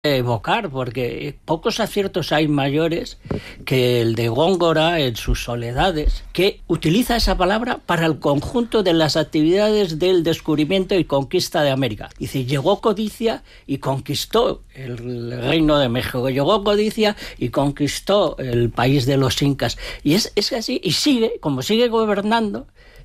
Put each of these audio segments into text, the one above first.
evocar, porque pocos aciertos hay mayores que el de Góngora en sus Soledades, que utiliza esa palabra para el conjunto de las actividades del descubrimiento y conquista de América. Dice, llegó Codicia y conquistó el Reino de México, llegó Codicia y conquistó el país de los incas. Y es así, y sigue gobernando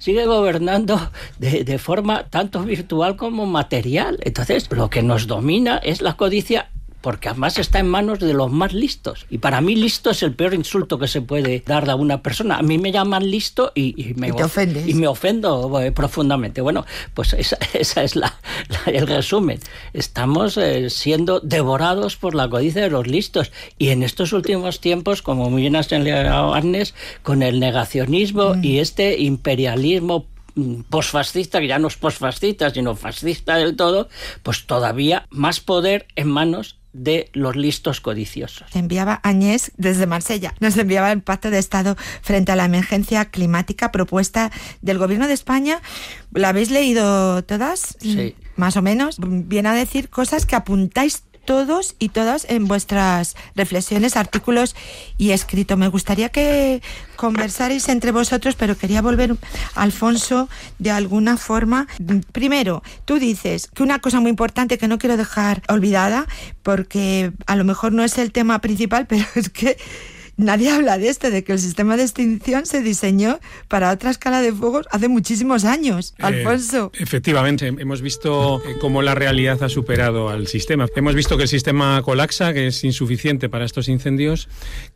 de forma tanto virtual como material. Entonces, lo que nos domina es la codicia, porque además está en manos de los más listos. Y para mí listo es el peor insulto que se puede dar a una persona. A mí me llaman listo y me ofendo profundamente. Bueno, pues esa es el resumen. Estamos siendo devorados por la codicia de los listos. Y en estos últimos tiempos, como muy bien has señalado, Agnes, con el negacionismo y este imperialismo posfascista, que ya no es posfascista, sino fascista del todo, pues todavía más poder en manos de los listos codiciosos. Enviaba Agnès desde Marsella, nos enviaba el Pacto de Estado frente a la emergencia climática propuesta del Gobierno de España. ¿La habéis leído todas? Sí. Más o menos. Viene a decir cosas que apuntáis todos y todas en vuestras reflexiones, artículos y escrito. Me gustaría que conversarais entre vosotros, pero quería volver, Alfonso, de alguna forma. Primero, tú dices que una cosa muy importante que no quiero dejar olvidada, porque a lo mejor no es el tema principal, pero es que nadie habla de esto, de que el sistema de extinción se diseñó para otra escala de fuegos hace muchísimos años. Alfonso. Efectivamente, hemos visto cómo la realidad ha superado al sistema. Hemos visto que el sistema colapsa, que es insuficiente para estos incendios,